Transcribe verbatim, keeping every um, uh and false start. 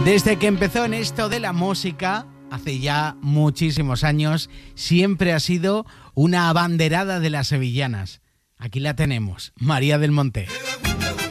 Desde que empezó en esto de la música, hace ya muchísimos años, siempre ha sido una abanderada de las sevillanas. Aquí la tenemos, María del Monte.